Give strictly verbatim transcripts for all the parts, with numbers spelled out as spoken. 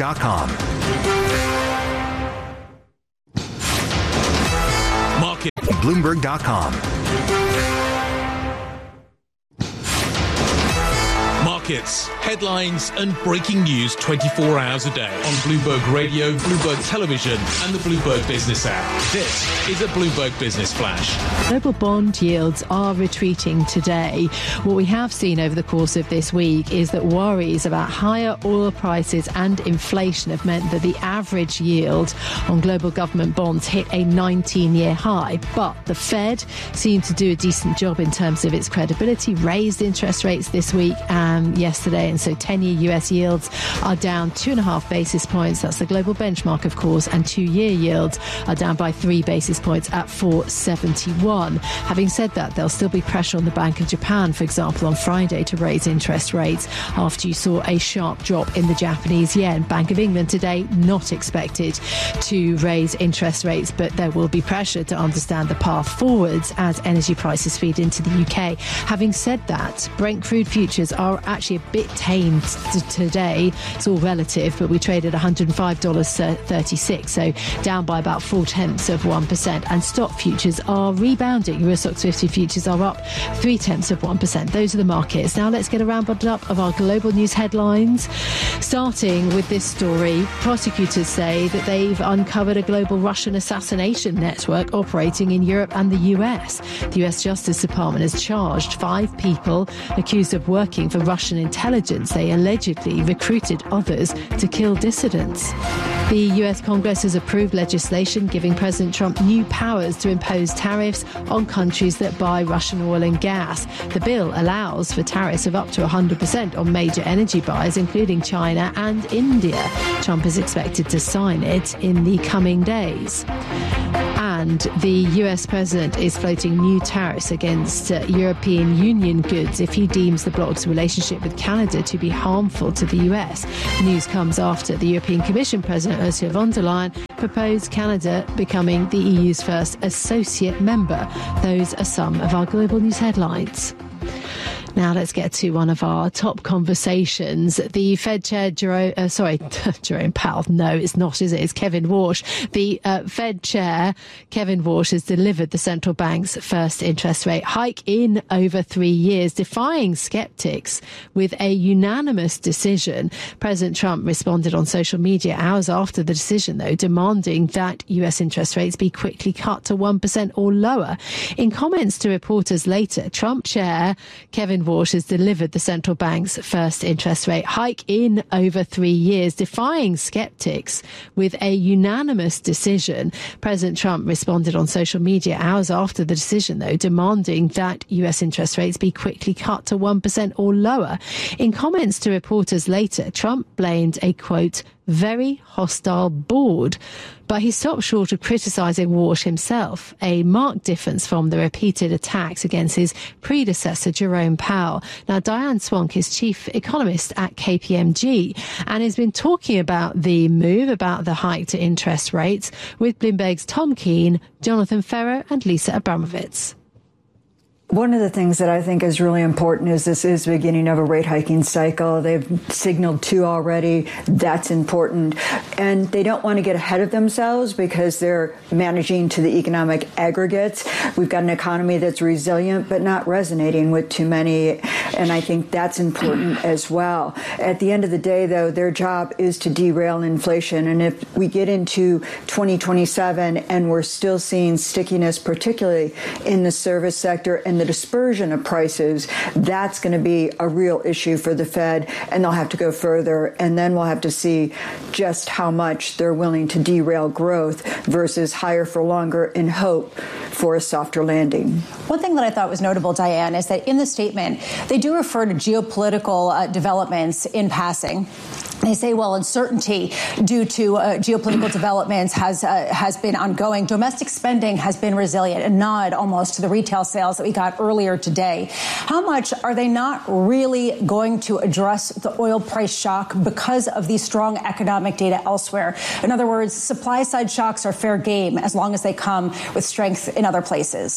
dot com. Market. Bloomberg dot com. Markets, headlines and breaking news twenty-four hours a day on Bloomberg Radio, Bloomberg Television and the Bloomberg Business app. This is a Bloomberg Business Flash. Global bond yields are retreating today. What we have seen over the course of this week is that worries about higher oil prices and inflation have meant that the average yield on global government bonds hit a nineteen-year high. But the Fed seemed to do a decent job in terms of its credibility, raised interest rates this week and yesterday, and so ten-year U S yields are down two and a half basis points. That's the global benchmark, of course, and two-year yields are down by three basis points at four seventy-one. Having said that, there'll still be pressure on the Bank of Japan, for example, on Friday to raise interest rates after you saw a sharp drop in the Japanese yen. Bank of England today not expected to raise interest rates, but there will be pressure to understand the path forwards as energy prices feed into the U K. Having said that, Brent crude futures are actually a bit tamed today. It's all relative, but we traded one hundred five dollars thirty-six, so down by about four tenths of one percent. And stock futures are rebounding. Euro Stoxx fifty futures are up three tenths of one percent. Those are the markets. Now let's get a roundup of our global news headlines. Starting with this story, prosecutors say that they've uncovered a global Russian assassination network operating in Europe and the U S. The U S Justice Department has charged five people accused of working for Russian intelligence. They allegedly recruited others to kill dissidents. The U S Congress has approved legislation giving President Trump new powers to impose tariffs on countries that buy Russian oil and gas. The bill allows for tariffs of up to one hundred percent on major energy buyers, including China and India. Trump is expected to sign it in the coming days. And the U S president is floating new tariffs against uh, European Union goods if he deems the bloc's relationship with Canada to be harmful to the U S. The news comes after the European Commission President Ursula von der Leyen proposed Canada becoming the E U's first associate member. Those are some of our global news headlines. Now let's get to one of our top conversations. The Fed Chair, Jerome, uh, sorry, Jerome Powell. No, it's not, is it? It's Kevin Warsh. The uh, Fed Chair, Kevin Warsh, has delivered the central bank's first interest rate hike in over three years, defying skeptics with a unanimous decision. President Trump responded on social media hours after the decision, though, demanding that U S interest rates be quickly cut to one percent or lower. In comments to reporters later, Trump Chair Kevin Warsh has delivered the central bank's first interest rate hike in over three years, defying skeptics with a unanimous decision. President Trump responded on social media hours after the decision, though, demanding that U S interest rates be quickly cut to one percent or lower. In comments to reporters later, Trump blamed a, quote, very hostile board, but he stopped short of criticising Warsh himself, a marked difference from the repeated attacks against his predecessor, Jerome Powell. Now, Diane Swonk is chief economist at K P M G and has been talking about the move, about the hike to interest rates, with Bloomberg's Tom Keene, Jonathan Ferro and Lisa Abramovitz. One of the things that I think is really important is this is the beginning of a rate hiking cycle. They've signaled two already. That's important. And they don't want to get ahead of themselves because they're managing to the economic aggregates. We've got an economy that's resilient, but not resonating with too many. And I think that's important as well. At the end of the day, though, their job is to derail inflation. And if we get into twenty twenty-seven and we're still seeing stickiness, particularly in the service sector and the dispersion of prices, that's going to be a real issue for the Fed, and they'll have to go further. And then we'll have to see just how much they're willing to derail growth versus higher for longer in hope for a softer landing. One thing that I thought was notable, Diane, is that in the statement, they do refer to geopolitical uh, developments in passing. They say, well, uncertainty due to uh, geopolitical developments has uh, has been ongoing. Domestic spending has been resilient, a nod almost to the retail sales that we got earlier today. How much are they not really going to address the oil price shock because of the strong economic data elsewhere? In other words, supply side shocks are fair game as long as they come with strength in other places.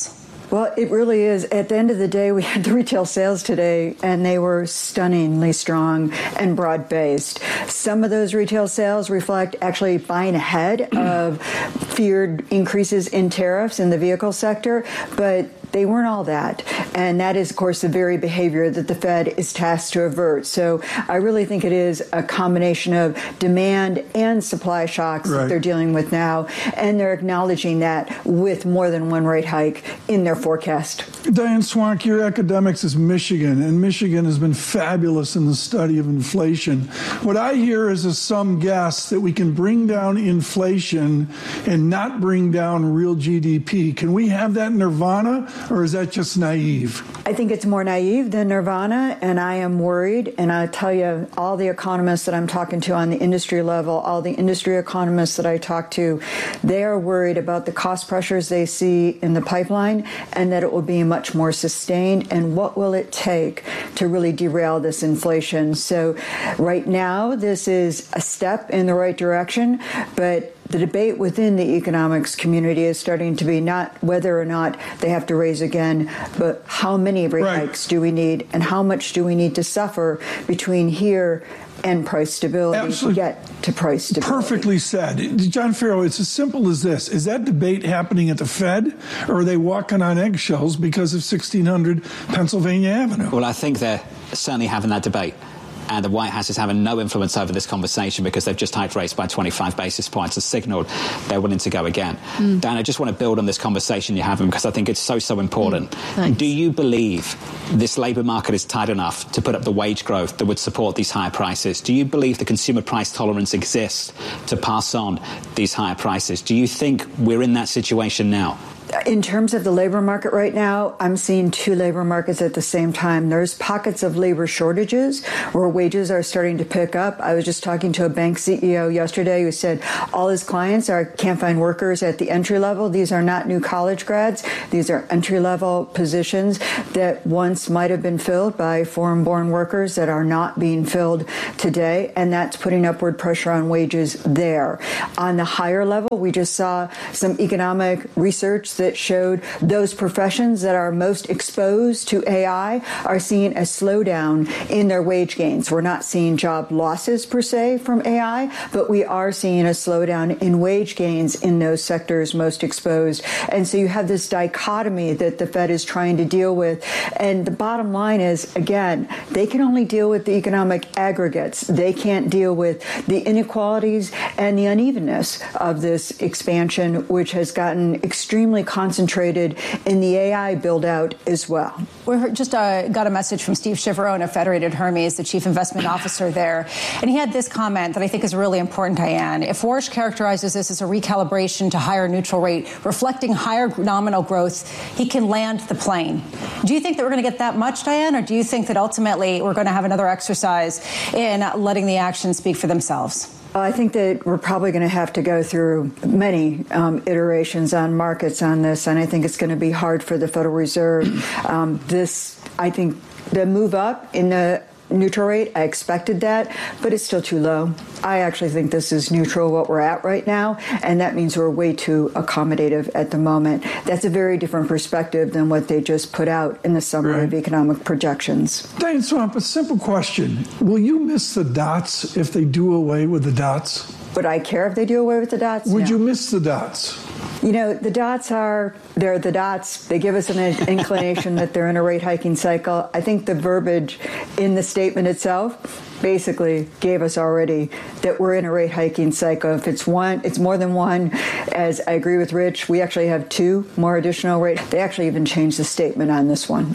Well, it really is. At the end of the day, we had the retail sales today, and they were stunningly strong and broad-based. Some of those retail sales reflect actually buying ahead of feared increases in tariffs in the vehicle sector, but they weren't all that. And that is, of course, the very behavior that the Fed is tasked to avert. So I really think it is a combination of demand and supply shocks right. that they're dealing with now. And they're acknowledging that with more than one rate hike in their forecast. Diane Swonk, your academics is Michigan, and Michigan has been fabulous in the study of inflation. What I hear is a some guess that we can bring down inflation and not bring down real G D P. Can we have that nirvana? Or is that just naive? I think it's more naive than nirvana, and I am worried. And I tell you, all the economists that I'm talking to on the industry level, all the industry economists that I talk to, they are worried about the cost pressures they see in the pipeline and that it will be much more sustained. And what will it take to really derail this inflation? So right now, this is a step in the right direction, but the debate within the economics community is starting to be not whether or not they have to raise again, but how many rate right. hikes do we need and how much do we need to suffer between here and price stability Absolutely. to get to price stability. Perfectly said. John Ferro, it's as simple as this. Is that debate happening at the Fed, or are they walking on eggshells because of sixteen hundred Pennsylvania Avenue? Well, I think they're certainly having that debate. And the White House is having no influence over this conversation because they've just hiked rates by twenty-five basis points and signaled they're willing to go again. Mm. Dan, I just want to build on this conversation you're having because I think it's so, so important. Mm. Do you believe this labour market is tight enough to put up the wage growth that would support these higher prices? Do you believe the consumer price tolerance exists to pass on these higher prices? Do you think we're in that situation now? In terms of the labor market right now, I'm seeing two labor markets at the same time. There's pockets of labor shortages where wages are starting to pick up. I was just talking to a bank C E O yesterday who said all his clients are can't find workers at the entry level. These are not new college grads. These are entry level positions that once might have been filled by foreign born workers that are not being filled today. And that's putting upward pressure on wages there. On the higher level, we just saw some economic research that showed those professions that are most exposed to A I are seeing a slowdown in their wage gains. We're not seeing job losses per se from A I, but we are seeing a slowdown in wage gains in those sectors most exposed. And so you have this dichotomy that the Fed is trying to deal with. And the bottom line is, again, they can only deal with the economic aggregates. They can't deal with the inequalities and the unevenness of this expansion, which has gotten extremely concentrated in the A I build-out as well. We just uh, got a message from Steve Chiavarone of Federated Hermes, the chief investment officer there, and he had this comment that I think is really important, Diane. If Warsh characterizes this as a recalibration to higher neutral rate, reflecting higher nominal growth, he can land the plane. Do you think that we're going to get that much, Diane, or do you think that ultimately we're going to have another exercise in letting the actions speak for themselves? I think that we're probably going to have to go through many um, iterations on markets on this, and I think it's going to be hard for the Federal Reserve. Um, this, I think, the move up in the neutral rate, I expected that, but it's still too low. I actually think this is neutral, what we're at right now, and that means we're way too accommodative at the moment. That's a very different perspective than what they just put out in the summary right. of economic projections. Diane Swonk, a simple question. Will you miss the dots if they do away with the dots? Would I care if they do away with the dots? Would no. you miss the dots? You know, the dots are, they're the dots. They give us an inclination that they're in a rate hiking cycle. I think the verbiage in the statement itself basically gave us already that we're in a rate hiking cycle. If it's one, it's more than one. As I agree with Rich, we actually have two more additional rate. They actually even changed the statement on this one.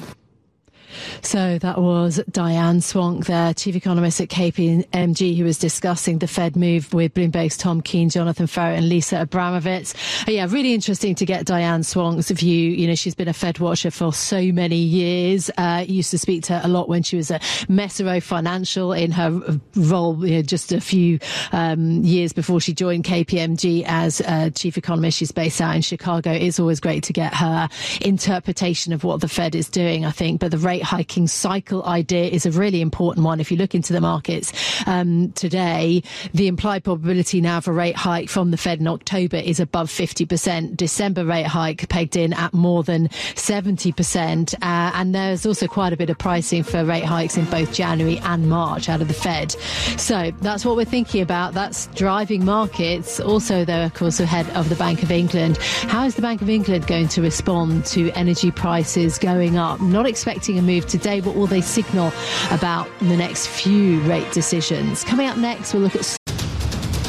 So that was Diane Swonk there, chief economist at K P M G, who was discussing the Fed move with Bloomberg's Tom Keene, Jonathan Ferret and Lisa Abramovitz. Oh, yeah, really interesting to get Diane Swonk's view. You know, she's been a Fed watcher for so many years. Uh, used to speak to her a lot when she was at Mesirow Financial in her role, you know, just a few um, years before she joined K P M G as uh, chief economist. She's based out in Chicago. It's always great to get her interpretation of what the Fed is doing, I think. But the rate hiking hiking cycle idea is a really important one. If you look into the markets um, today, the implied probability now of a rate hike from the Fed in October is above fifty percent. December rate hike pegged in at more than seventy percent. Uh, and there's also quite a bit of pricing for rate hikes in both January and March out of the Fed. So that's what we're thinking about. That's driving markets. Also, though, of course, ahead of the Bank of England. How is the Bank of England going to respond to energy prices going up? Not expecting a move today, but will they signal about the next few rate decisions? Coming up next, we'll look at